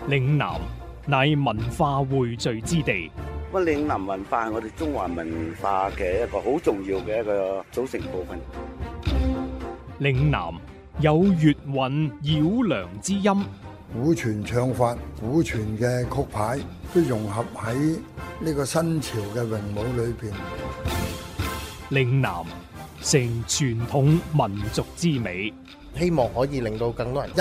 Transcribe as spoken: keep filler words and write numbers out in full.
嶺南乃文化匯聚之地。 咁嶺南文化係我哋中華文化嘅一個好重要嘅一個組成部分。 嶺南有粵韻繞梁之音， 古傳唱法、古傳嘅曲牌都融合喺呢個新潮嘅詠舞裏邊。 嶺南成傳統民族之美， 希望可以令到更多人